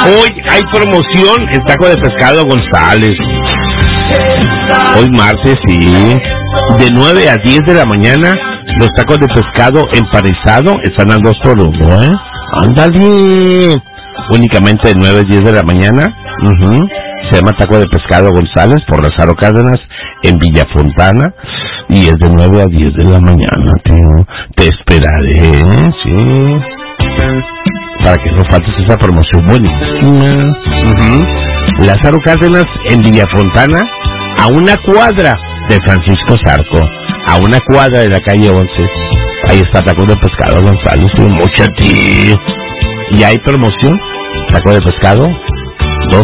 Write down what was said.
Hoy hay promoción en taco de pescado González. Hoy martes, sí. De 9 a 10 de la mañana, los tacos de pescado empanizado están al 2 por 1, ¿eh? ¡Ándale! Únicamente de 9 a 10 de la mañana. Se llama taco de pescado González por Lázaro Cárdenas en Villa Fontana. Y es de 9 a 10 de la mañana, tío. Te esperaré, sí. Para que no faltes esa promoción buenísima. Lázaro Cárdenas en Villa Fontana, a una cuadra de Francisco Zarco, a una cuadra de la calle 11. Ahí está taco de pescado González, mucha tío. Y hay promoción, taco de pescado